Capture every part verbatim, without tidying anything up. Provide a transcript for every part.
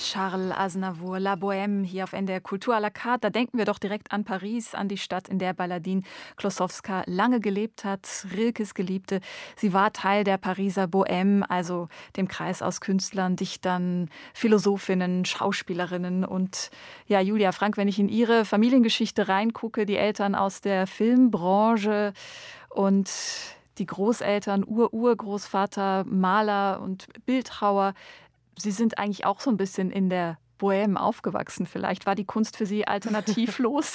Charles Aznavour, La Bohème, hier auf N D R Kultur à la carte. Da denken wir doch direkt an Paris, an die Stadt, in der Baladine Klossowska lange gelebt hat, Rilkes Geliebte. Sie war Teil der Pariser Bohème, also dem Kreis aus Künstlern, Dichtern, Philosophinnen, Schauspielerinnen. Und ja, Julia Frank, wenn ich in Ihre Familiengeschichte reingucke, die Eltern aus der Filmbranche und die Großeltern, Ur-Urgroßvater, Maler und Bildhauer, Sie sind eigentlich auch so ein bisschen in der Bohème aufgewachsen vielleicht. War die Kunst für Sie alternativlos?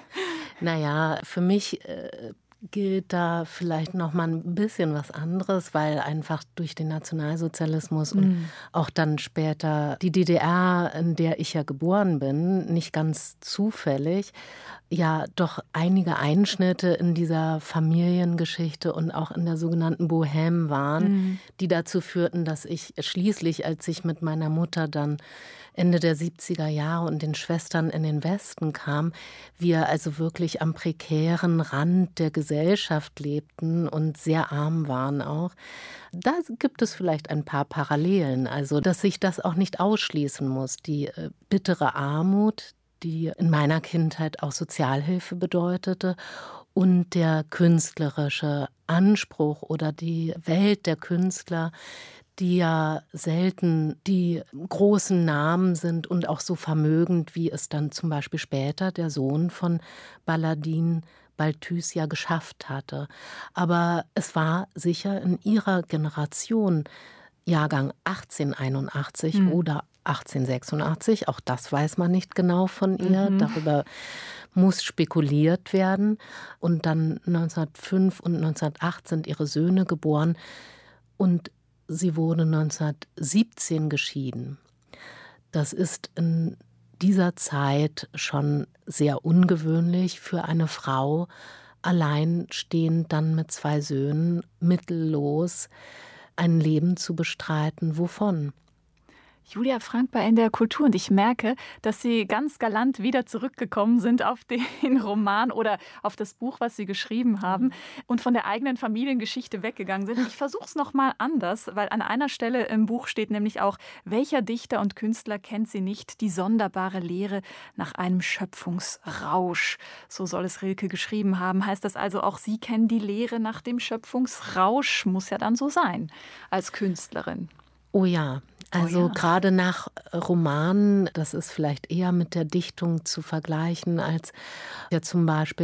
Na ja, für mich äh, gilt da vielleicht noch mal ein bisschen was anderes, weil einfach durch den Nationalsozialismus und Mhm. auch dann später die D D R, in der ich ja geboren bin, nicht ganz zufällig, ja doch einige Einschnitte in dieser Familiengeschichte und auch in der sogenannten Bohème waren, Mhm. die dazu führten, dass ich schließlich, als ich mit meiner Mutter dann Ende der siebziger Jahre und den Schwestern in den Westen kam, wir also wirklich am prekären Rand der Gesellschaft lebten und sehr arm waren auch. Da gibt es vielleicht ein paar Parallelen, also dass sich das auch nicht ausschließen muss. Die äh, bittere Armut, die in meiner Kindheit auch Sozialhilfe bedeutete, und der künstlerische Anspruch oder die Welt der Künstler, die ja selten die großen Namen sind und auch so vermögend, wie es dann zum Beispiel später der Sohn von Baladine Balthus ja geschafft hatte. Aber es war sicher in ihrer Generation, Jahrgang achtzehnhunderteinundachtzig Mhm. oder achtzehnhundertsechsundachtzig, auch das weiß man nicht genau von ihr, Mhm. darüber muss spekuliert werden. Und dann neunzehnhundertfünf und neunzehnhundertacht sind ihre Söhne geboren und sie wurde neunzehnhundertsiebzehn geschieden. Das ist in dieser Zeit schon sehr ungewöhnlich für eine Frau, alleinstehend dann mit zwei Söhnen, mittellos, ein Leben zu bestreiten. Wovon? Julia Frank bei N D R Kultur, und ich merke, dass Sie ganz galant wieder zurückgekommen sind auf den Roman oder auf das Buch, was Sie geschrieben haben, und von der eigenen Familiengeschichte weggegangen sind. Ich versuche es noch mal anders, weil an einer Stelle im Buch steht nämlich auch: Welcher Dichter und Künstler kennt sie nicht, die sonderbare Lehre nach einem Schöpfungsrausch? So soll es Rilke geschrieben haben. Heißt das also, auch Sie kennen die Lehre nach dem Schöpfungsrausch? Muss ja dann so sein als Künstlerin. Oh ja, Oh also ja. gerade nach Romanen, das ist vielleicht eher mit der Dichtung zu vergleichen als ja zum Beispiel